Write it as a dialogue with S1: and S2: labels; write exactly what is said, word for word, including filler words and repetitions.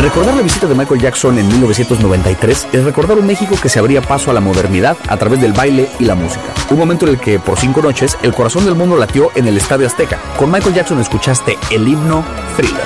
S1: Recordar la visita de Michael Jackson en mil novecientos noventa y tres es recordar un México que se abría paso a la modernidad a través del baile y la música. Un momento en el que por cinco noches el corazón del mundo latió en el Estadio Azteca. Con Michael Jackson escuchaste el himno Thriller.